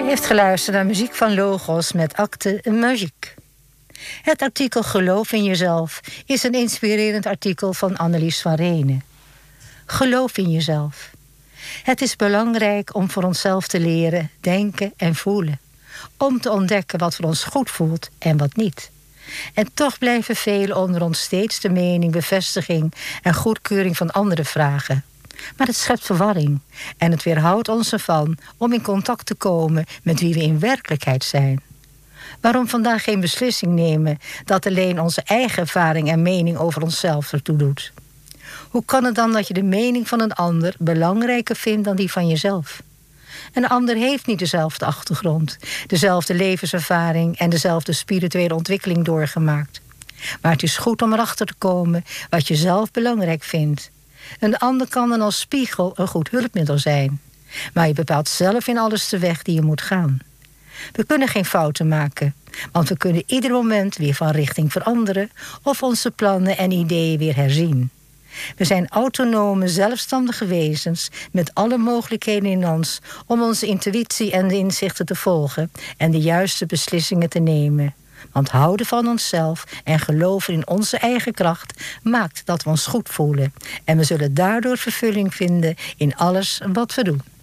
heeft geluisterd naar muziek van Logos met Acte Magique. Het artikel Geloof in jezelf is een inspirerend artikel van Annelies van Renen. Geloof in jezelf. Het is belangrijk om voor onszelf te leren, denken en voelen. Om te ontdekken wat voor ons goed voelt en wat niet. En toch blijven velen onder ons steeds de mening, bevestiging en goedkeuring van anderen vragen. Maar het schept verwarring en het weerhoudt ons ervan om in contact te komen met wie we in werkelijkheid zijn. Waarom vandaag geen beslissing nemen dat alleen onze eigen ervaring en mening over onszelf ertoe doet? Hoe kan het dan dat je de mening van een ander belangrijker vindt dan die van jezelf? Een ander heeft niet dezelfde achtergrond, dezelfde levenservaring en dezelfde spirituele ontwikkeling doorgemaakt. Maar het is goed om erachter te komen wat je zelf belangrijk vindt. Een ander kan dan als spiegel een goed hulpmiddel zijn. Maar je bepaalt zelf in alles de weg die je moet gaan. We kunnen geen fouten maken, want we kunnen ieder moment weer van richting veranderen of onze plannen en ideeën weer herzien. We zijn autonome, zelfstandige wezens met alle mogelijkheden in ons om onze intuïtie en de inzichten te volgen en de juiste beslissingen te nemen. Want houden van onszelf en geloven in onze eigen kracht maakt dat we ons goed voelen. En we zullen daardoor vervulling vinden in alles wat we doen.